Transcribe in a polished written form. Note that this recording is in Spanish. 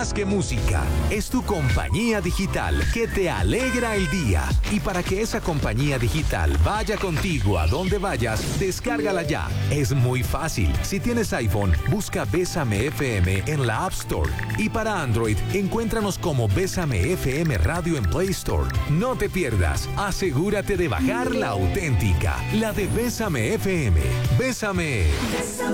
más que música. Es tu compañía digital que te alegra el día. Y para que esa compañía digital vaya contigo a donde vayas, descárgala ya. Es muy fácil. Si tienes iPhone, busca Bésame FM en la App Store. Y para Android, encuéntranos como Bésame FM Radio en Play Store. No te pierdas. Asegúrate de bajar la auténtica, la de Bésame FM. Bésame.